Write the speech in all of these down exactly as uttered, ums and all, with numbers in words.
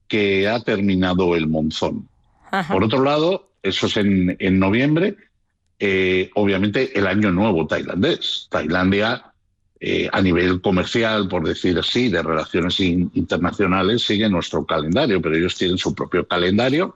que ha terminado el monzón. Ajá. Por otro lado, eso es en, en noviembre, eh, obviamente el año nuevo tailandés. Tailandia, eh, a nivel comercial, por decir así, de relaciones in, internacionales, sigue nuestro calendario, pero ellos tienen su propio calendario.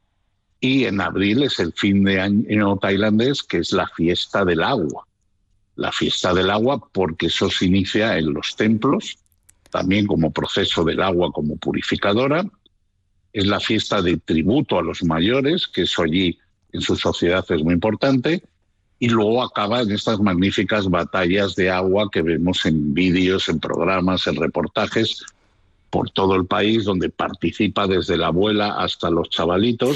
Y en abril es el fin de año tailandés, que es la fiesta del agua. La fiesta del agua, porque eso se inicia en los templos, también como proceso del agua como purificadora. Es la fiesta de tributo a los mayores, que eso allí en su sociedad es muy importante, y luego acaba en estas magníficas batallas de agua que vemos en vídeos, en programas, en reportajes por todo el país, donde participa desde la abuela hasta los chavalitos,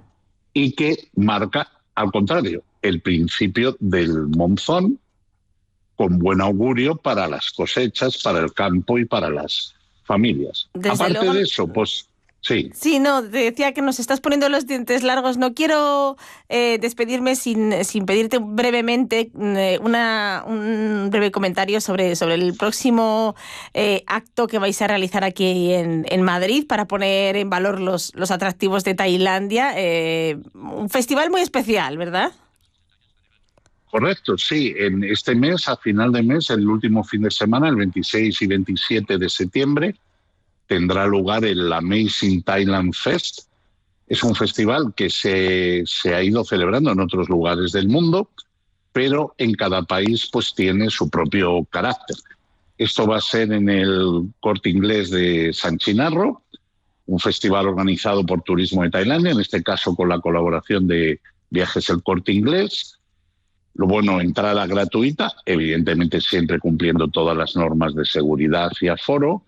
y que marca, al contrario, el principio del monzón, con buen augurio para las cosechas, para el campo y para las familias. Desde Aparte luego... de eso, pues sí. Sí, no, te decía que nos estás poniendo los dientes largos. No quiero eh, despedirme sin, sin pedirte brevemente eh, una, un breve comentario sobre, sobre el próximo eh, acto que vais a realizar aquí en, en Madrid para poner en valor los, los atractivos de Tailandia. Eh, un festival muy especial, ¿verdad? Correcto, sí. En este mes, a final de mes, el último fin de semana, el veintiséis y veintisiete de septiembre, tendrá lugar el Amazing Thailand Fest. Es un festival que se, se ha ido celebrando en otros lugares del mundo, pero en cada país pues tiene su propio carácter. Esto va a ser en el Corte Inglés de San Chinarro, un festival organizado por Turismo de Tailandia, en este caso con la colaboración de Viajes El Corte Inglés. Lo bueno, entrada gratuita, evidentemente siempre cumpliendo todas las normas de seguridad y aforo.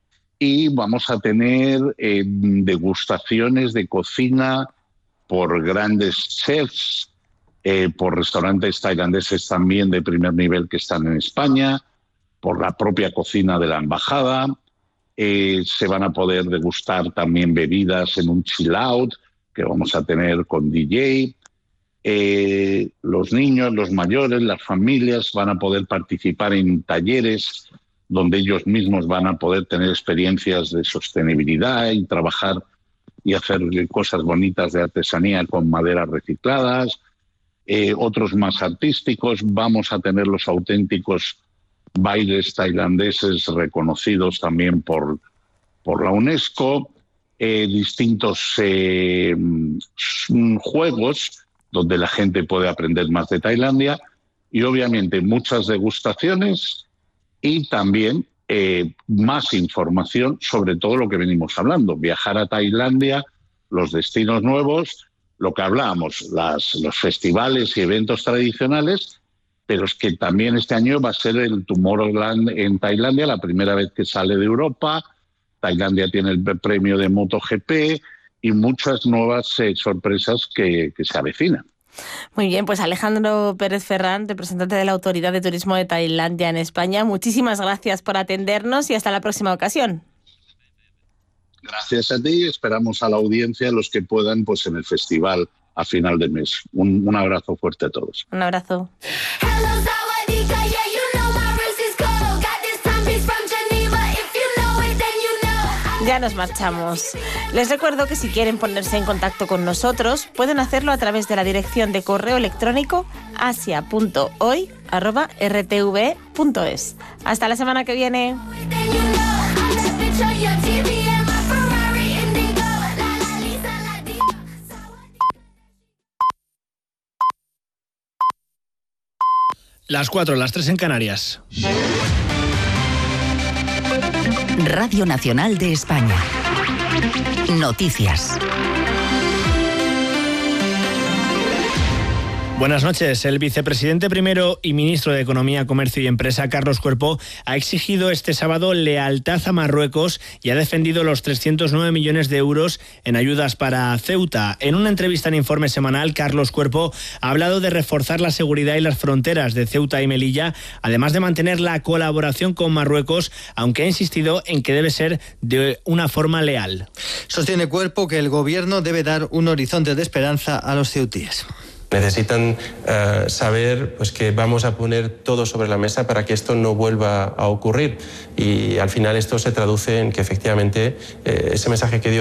Y vamos a tener eh, degustaciones de cocina por grandes chefs, eh, por restaurantes tailandeses también de primer nivel que están en España, por la propia cocina de la embajada. Eh, se van a poder degustar también bebidas en un chill out que vamos a tener con D J. Eh, los niños, los mayores, las familias van a poder participar en talleres donde ellos mismos van a poder tener experiencias de sostenibilidad y trabajar y hacer cosas bonitas de artesanía con maderas recicladas. Eh, otros más artísticos. Vamos a tener los auténticos bailes tailandeses reconocidos también por, por la UNESCO. Eh, distintos eh, juegos donde la gente puede aprender más de Tailandia y obviamente muchas degustaciones y también eh, más información sobre todo lo que venimos hablando, viajar a Tailandia, los destinos nuevos, lo que hablábamos, las, los festivales y eventos tradicionales, pero es que también este año va a ser el Tomorrowland en Tailandia, la primera vez que sale de Europa. Tailandia tiene el premio de MotoGP y muchas nuevas eh, sorpresas que, que se avecinan. Muy bien, pues Alejandro Pérez Ferrán, representante de la Autoridad de Turismo de Tailandia en España, muchísimas gracias por atendernos y hasta la próxima ocasión. Gracias a ti, esperamos a la audiencia, los que puedan, pues en el festival a final de mes. Un, un abrazo fuerte a todos. Un abrazo. Ya nos marchamos. Les recuerdo que si quieren ponerse en contacto con nosotros, pueden hacerlo a través de la dirección de correo electrónico asia punto hoy arroba r t v punto es. Hasta la semana que viene. Las cuatro, las tres en Canarias. Radio Nacional de España. Noticias. Buenas noches. El vicepresidente primero y ministro de Economía, Comercio y Empresa, Carlos Cuerpo, ha exigido este sábado lealtad a Marruecos y ha defendido los trescientos nueve millones de euros en ayudas para Ceuta. En una entrevista en Informe Semanal, Carlos Cuerpo ha hablado de reforzar la seguridad y las fronteras de Ceuta y Melilla, además de mantener la colaboración con Marruecos, aunque ha insistido en que debe ser de una forma leal. Sostiene Cuerpo que el gobierno debe dar un horizonte de esperanza a los ceutíes. Necesitan uh, saber pues, que vamos a poner todo sobre la mesa para que esto no vuelva a ocurrir. Y al final esto se traduce en que efectivamente eh, ese mensaje que dio